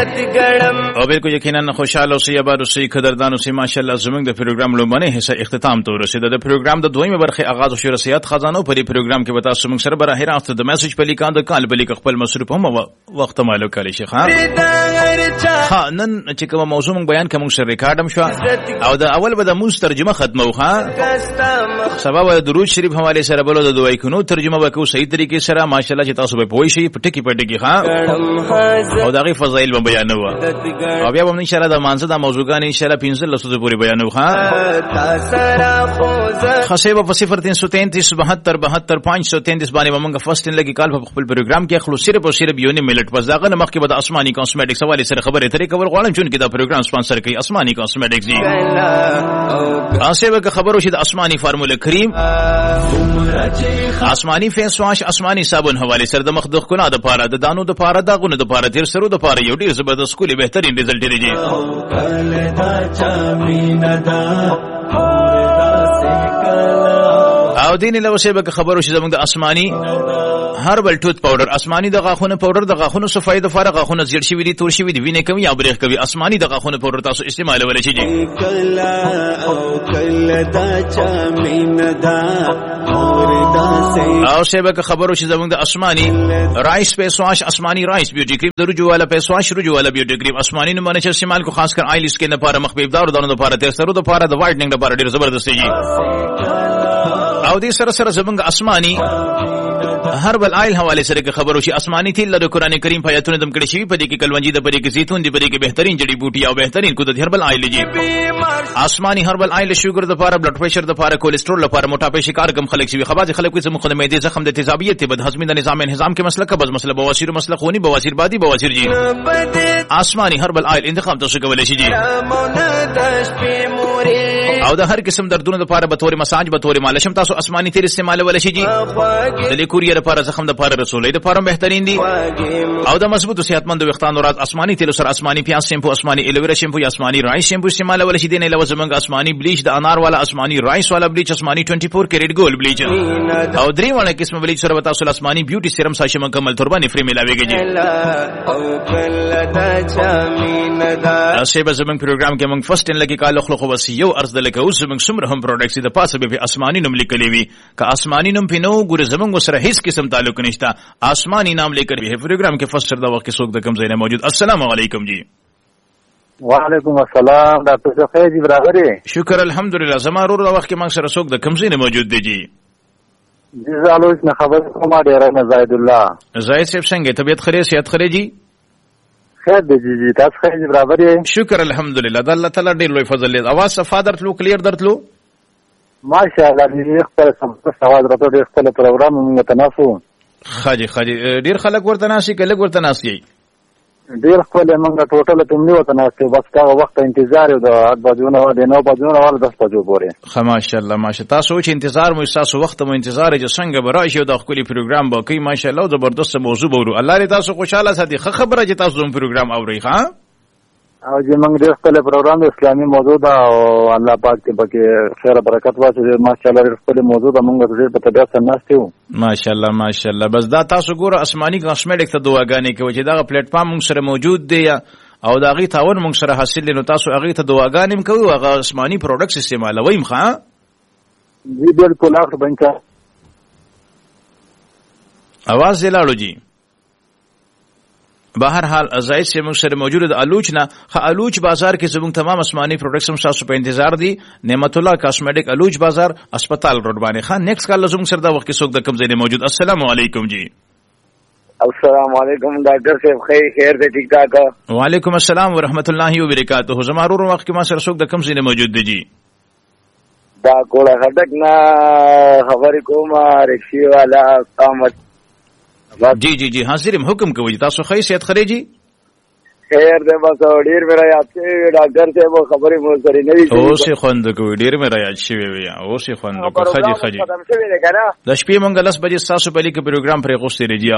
او بالکل یقینا خوشاله اوسئ اباد اوسئ قدردان اوسئ ماشاءالله زموږ د پروګرام لومړنۍ حصہ اختتام ته ورسېده د پروګرام د دویمه برخه آغاز شو رسیات خزانو په دې پروګرام کې به تاسو موږ سره براه راست د میسج په لیکان د کال په لیک خپل مصروف هم وخت مالو کړی شي ها نن چې کوم موضوع موږ بیان کوم سره ریکارډم شو او د اول به د موږ ترجمه ختمه وخا سبب درود شریف حواله سره بلو د دوی کونو ترجمه وکړو صحیح طریقې سره ماشاءالله چې تاسو به پوي شي پټکی پټکی ها او دغه فضایل به بیانو او بیا به ان شاء الله د مانزه د موضوعګان ان شاء الله 15 لسو پوری بیانو ها خاصه په 0333 72 72 533 باندې موږ فرست ان لګی کال په خپل پروګرام کې خلوص صرف او صرف یو نه منټ پس داغه مخکې به د اسماني کاسمیټکس حواله سره خبره ترې کول غواړم چې دا پروګرام سپانسر کوي اسماني کاسمیټکس دی خاصه به خبرو چې د اسماني فارموله کریم اسماني فیس واش اسماني صابون حواله سره د مخ د خونه د پاره د دانو د پاره دغونه د پاره تیر سرو د پاره یو ډیر زبردست کولی بهترین رزلټ لري او دین له وسه به خبرو چې زموږ د اسماني هربل ټوت پاوډر اسماني د غاخونه پاوډر د غاخونو صفای د فارغ غاخونه زیړ شوی دي تور شوی دي وینې کوي یا بریښ کوي اسماني د غاخونه پاوډر تاسو استعمال ولې شي او شیبه که خبرو چې زموږ د اسماني رایس فیس واش اسماني رایس بیوټي کریم د رجوع والا فیس واش رجوع والا بیوټي کریم اسماني نمونه چې استعمال کو خاص کر آیل سکین لپاره مخبيب دار دانو لپاره تر سرو لپاره د وایټنینګ لپاره ډیر زبردست دی او دې سره سره زموږ اسماني هربل آیل حواله سره خبرو شي اسماني تیل د قران کریم په آیاتونو دم کړي شي په دې کې کلونجي د پرې کې زيتون دی پرې کې بهترین جړی بوټي او بهترین کو د هربل آیل دی اسماني هربل آیل شوګر د لپاره بلډ پريشر د لپاره کولیسټرول لپاره موټاپې شکار کم خلک شي خباز خلک کوم خدای مې دې زخم د تیزابیت بد هضمي د نظام انهضام کې مسله کبز مسله بواسیر مسله خونی بواسیر بادي بواسیر جی اسماني هربل آیل انتخاب تاسو کولای شي جی او د هر قسم دردونو لپاره به تور مساج به تور مالشم تاسو اسماني تیر استعمال ولې شي جی د لیکوریا لپاره زخم د لپاره رسولې د لپاره بهترین دي او د مضبوط او صحتمند وختانو رات اسماني تیل سره اسماني پیاز شیمپو اسماني الویرا شیمپو یا اسماني رایس شیمپو استعمال ولې شي دینه لوازم اسماني بلیچ د انار والا اسماني رایس والا بلیچ اسماني 24 کیرټ ګولډ بلیچ او درې والا قسم بلیچ سره تاسو اسماني بیوټي سیرم ساشه مکمل ترباني فری ملاويږي جی اسه به زمون پروګرام کې موږ فرست ان لګي کال خلق وسیو ارز د لکه اوس موږ سمره هم پروډکټس د پاسه به اسماني نوم لیکلې وي که اسماني نوم پینو ګور زمون سره هیڅ قسم تعلق نشته آسمانی نام لیکر بھی ہے پروگرام کے فرسٹ دا وقت سوک دا کم زینے موجود السلام علیکم جی وعلیکم السلام ڈاکٹر شفیع جی برابر ہے شکر الحمدللہ زمارور دا وقت کے منگ سر سوک دا کم زینے موجود دے جی جی زالوش نے خبر کما ڈیرہ میں زائد اللہ زائد صاحب سنگے طبیعت خرے صحت خرے جی خیر دے جی تاس خیر جی برابر ہے شکر الحمدللہ دا اللہ تعالی ډیر لوی فضل دے आवाज صفا درتلو کلیر درتلو ماشاءاللہ دې خپل سماج راته ډیر خپل پروګرام موږ تناسو خاجي ډیر خلک ورته ناسي کله ورته ناسي ډیر خپل موږ ټوټل ته موږ ورته ناسي بس کا وخت انتظار د 8 بجو نه د 9 بجو نه ول 10 بجو پورې ماشاءالله ماشاء تاسو چې انتظار مو تاسو وخت مو انتظار چې څنګه براشي او د خپل پروګرام به کوي ماشاءالله زبردست موضوع بورو الله دې تاسو خوشاله ساتي خبره چې تاسو زموږ پروګرام اوري ها او چې موږ ډېر خپل پروګرام اسلامي موضوع دا او الله پاک دې پکې خیر برکت واچي ماشاءالله ډېر خپل موضوع دا موږ ډېر په طبيعت سره ناشتو ماشاءالله ماشاءالله بس دا تاسو ګوره اسماني کاسمیټک ته دعاګانې کوي چې دا پلیټ فارم موږ سره موجود دی او دا غي تاون موږ سره حاصل نو تاسو هغه ته دعاګانې کوي او هغه اسماني پروډکټس استعمالوي مخه جی بالکل اخر بنکا आवाज لاړو جی بهر حال زائد سے موږ سره موجود الوچ نه الوچ بازار کې زموږ تمام اسماني پروډکټس هم تاسو په انتظار دي نعمت الله کاسمیټک الوچ بازار هسپتال روډ باندې خان نیکسٹ کال زموږ سره دا وخت کې څوک د کم ځای موجود السلام علیکم جی السلام علیکم ډاکټر صاحب خیر دې ٹھیک ٹھاک وعلیکم السلام ورحمۃ اللہ وبرکاتہ زمارور وخت کې ما سره څوک د کم ځای موجود دی جی دا کوړه هډک نه خبرې کوم رکشي والا قامت جی جی جی حاضر حکم کوي تاسو خیریت خري جی خیر دې بس ډیر میرا یاد شي ډاکټر صاحب خبرې مو سره نه وي او سي خوند کوي ډیر میرا یاد شي وي او سي خوند کوي خدي د شپې مونږ لاس بجې تاسو په لیک پروګرام پر غوښتي رجیا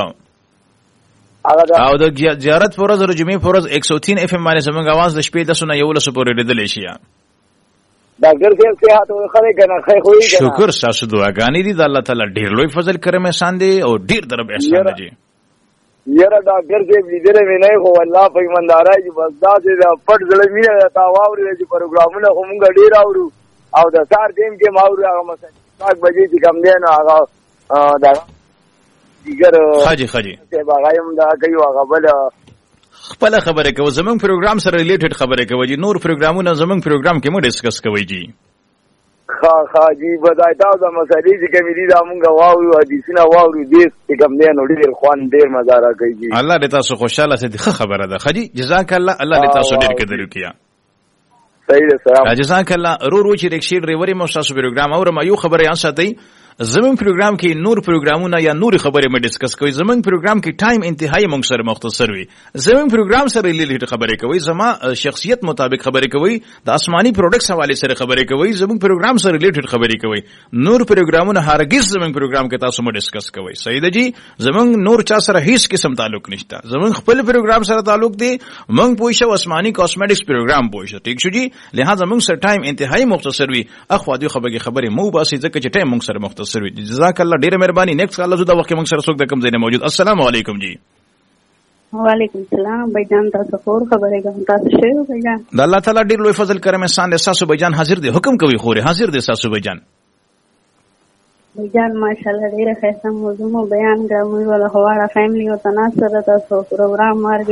او د زیارت فرض او جمعې فرض 103 اف ام باندې زمونږ आवाज د شپې د سونه یو لس پورې ردل شي ډاکټر صاحب صحت او خره کنه خیر خوې شکر تاسو دعاګانې دي د الله تعالی ډیر لوی فضل کرم احسان دي او ډیر طرف احسان دي یاره ډاکټر صاحب لیدلې مې نه خو والله په ایماندارۍ چې بس داسې د پټ زړه مینه تا واورېده چې پروګرامونه خو مونږ ډېر اورو او د سهار ټیم کې م اورو هغه مثلا 8 بجې چې کوم دی نو هغه دغه دیګر خاجي صاحب هغه هم دا کوي هغه بل خپله خبره کوو زمونږ پروګرام سره ریلیټډ خبره کوو جی نور پروګرامونه زمونږ پروګرام کې مو ډسکس کوئ جی ها جی بدای تاسو د مسالې چې کومې دي دا مونږ واورو حدیثونه واورو دې چې کوم دی نو ډېر خوان ډېر مزه راکوي جی الله دې تاسو خوشاله سي ښه خبره ده خجی جزاک الله الله دې تاسو ډېر قدر وکړي صحیح ده سلام جزاک الله رو چې رکشي ډرایوري مو تاسو پروګرام اورم یو خبره یان ساتي زمون پروګرام کې نور پروګرامونه یا نور خبرې مې ډسکس کوي زمون پروګرام کې ټایم انتهایی موږ سره مختصر وي زمون پروګرام سره لیلیټ خبرې کوي زما شخصیت مطابق خبرې کوي د آسماني پروډکټس حواله سره خبرې کوي زمون پروګرام سره لیلیټ خبرې کوي نور پروګرامونه هرگز زمون پروګرام کې تاسو مو ډسکس کوي صحیح ده جی زمون نور چا سره هیڅ قسم تعلق نشته زمون خپل پروګرام سره تعلق دی موږ پوښو آسماني کاسمیټکس پروګرام پوښو ټیک شو جی لہذا موږ سره ټایم انتهایی مختصر وي اخو دې خبرې مو باسي ځکه چې ټایم موږ سره مختصر وي جزاک الله ډیره مهرباني نیکسټ کال زو دا وخت موږ سره څوک د کم ځای نه موجود السلام علیکم جی وعلیکم السلام بھجان تاسو خور خبره کوم تاسو شه بھجان د الله تعالی ډیر لوی فضل کرم احسان احساس بھجان حاضر دی حکم کوي خوره حاضر دی تاسو بھجان ماشاءالله ډیره ښه موضوع بیان کوم ولا هواړه فیملی او تناسب تاسو پروګرام مارګ